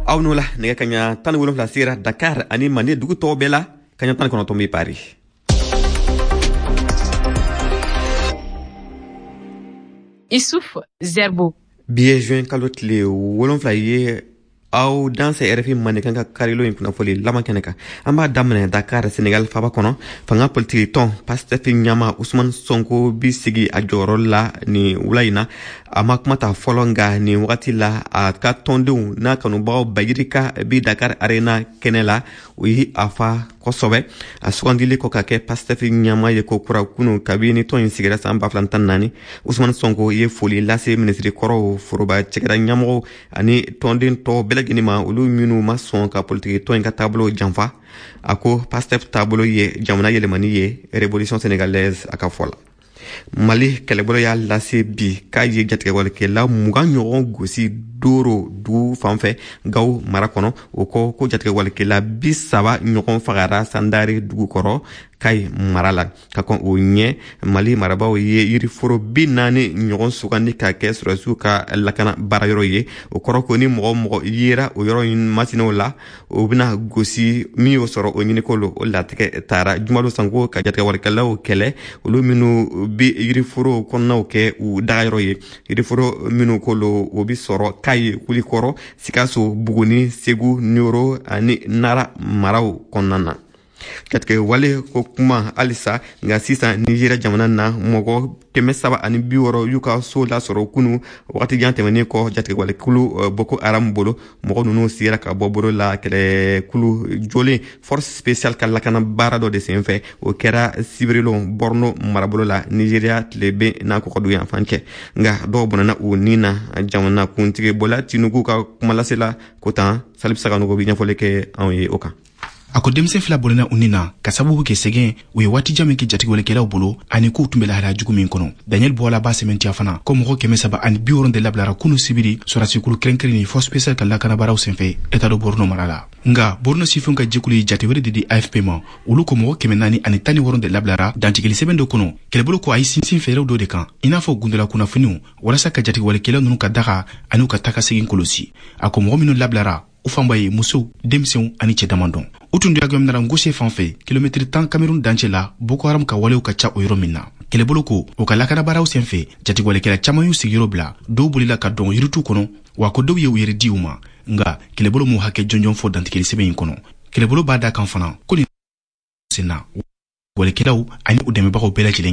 Awnula nega kanya tan wolon la sira Dakar ani mane dugu to bela kanya tan kono to mi Paris. Issouf Zerbo. Bien juin kalot le wolon flaye aw dans ces RFI manekan ka karilo in kuna foli lama keneka amba damne Dakar Senegal faba kono fanga politique ton Pastef nyama Ousmane Sonko bi sigi a joro la ni wulaina ama kuma ta folonga ni wakati la a ka tondu na kanu bawo bagirika bi Dakar Arena kenela wi afa kosobe a sugandile ko ka ke Pastef nyama ye ko kura kunu kabini ton sigira samba flantan nani Ousmane Sonko ye foli la se ministre koro foroba chekera nyamo ani tondin to ginima ulu minu mason ka politique to inga tableau janfa ako Pastef tableau ye jamana yelemani ye révolution sénégalaise akafola Mali kelebolo ya lase bi kaye jatke wala ke la muga nyoron gosi doro du fanfe gaw marakono oko ko jatke wala ke la bisaba nyoron fagara sandari du koro kay marala kakon o nye Mali maraba ye yiri foro binani nyoron sugandi ka ke surasu ka lakana barayoro ye o koro ko ni mo yera o yoro masino la o bina gosi mi o soro o nyini kolo o latike tara jumalo sango ka jatke wala ke la o kele o lu minu bi yiri foro konna ke u dagayro ye yiri foro minu kolo o bi soro kay kuli koro sikaso buguni segu nyoro ani nara marau konnana katke wale ko kuma alisa nga sisa Nigeria jamana na mogo teme saba ani biworo yuka so la soro kunu wakati jante mane ko jatke wale kulu boko aram bolo mogo nunu sira ka boboro la kele kulu jole force spéciale kala kana barado de senfe o kera sibrilo borno marabolo la Nigeria tlebe na ko kodu yan fanke nga do bonana o nina jamana kuntige bola tinugu ka kuma la sela kota salib saka no go bi nyafole ke an oka ako demse fila bolena unina kasabu ke segen we wati jame ki jati wala kela bolo ani ko tumbela hala jugu min kono Daniel Bola ba sementi afana ko mo ke mesaba ani biworon de lablara kunu sibiri sora sikulu krenkri ni force spéciale kala kana baraw senfe eta do borno marala nga borno sifun ka jikuli jati wala di AFP ma ulu ko mo ke menani ani tani woron de lablara dantikeli sebendo kono kele bolo ko ay sin fere do de kan ina fo gundela kuna finu wala saka jati wala kela nunu ka daga anu ka taka segin kolosi ako mo minu lablara ufambaye muso demsew ani chedamandon utundu yagam na ngoshe fanfe kilometri 10 Cameroun danchela Boko Haram ka wale ka cha oyro minna kele boloko o kala kana baraw senfe jati wale kela chamayu sigiro bla do bulila ka don yirutu kono wa ko do ye yeri diuma nga kele bolo mu hake jonjon fo dantikeli sebe kono kele bolo bada kan fana ko ni sena wale kelaw ani udeme bako bela jilen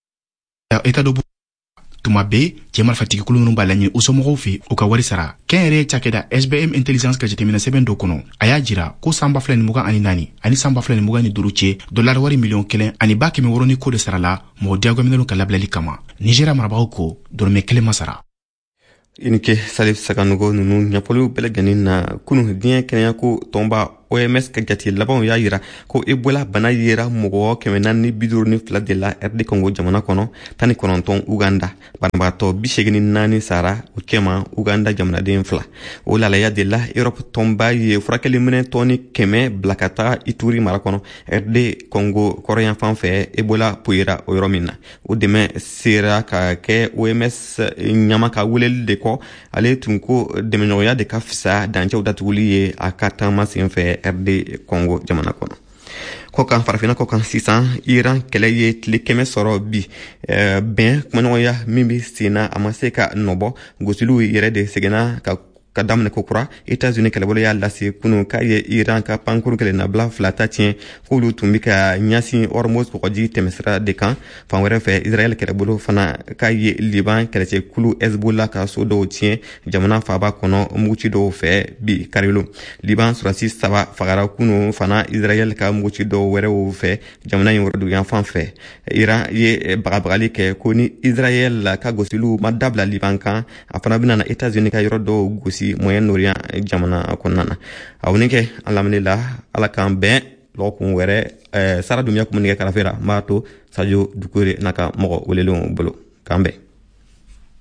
eta do tuma be jemal fatiki kulunu balani usomo fi o ka wari sara kenre chakeda SBM intelligence ka jetemina sebendo kono aya jira ko samba flani muga ani nani ani samba flani muga ni duruche dollar wari million kelen ani baki me woroni ko de sarala mo diago minelo kala blali kama Nigeria marabako ko dorme kele masara inike salif sakanugo nunu nyapolu beleganin na kunu dien kenya ko tomba OMS ka jati labon ya yira ko Ebola bana yira mogo kemenani bidurni fla de la RD Congo jamana kono tani kononton Uganda banabato bishegini nani sara ukema Uganda jamana de fla o la ya de la Europe tomba ye frakeli mene toni keme blakata Ituri marakono RD Congo korean fanfe Ebola puira o yoromina o deme sera ka ke OMS nyama ka wulel de ko ale tunko deme noya de kafsa danche udatuli akata masinfe RD Congo jamana kono kokan farafina kokan 600 Iran kele ye tli keme soro bi ben kuma ya mimbi sina amaseka nobo gosilu yere de segena ka kadamne kokura États-Unis kele bolo ya lasi kunu ka ye Iran ka pankuru kele na bla flata tien kulu tumbika nyasi Hormuz ko ji temesra de kan fanwere fe Israël kele bolo fana ka ye Liban kele che kulu Hezbollah ka so do tien jamana faba kono muchi do fe bi karilo Liban surasi saba fagara kunu fana Israël ka muchi do were o fe jamana yoro du yan fan fe Iran ye bagabagali ke koni Israël ka gosilu madabla Liban kan afana bina na États-Unis ka yoro do gosi Moyen-Orient jamana konana awunike alhamdulillah ala kan ben lokun were sara dunya kumunike karafera mato sajo dukure naka mogo welelo bolo kambe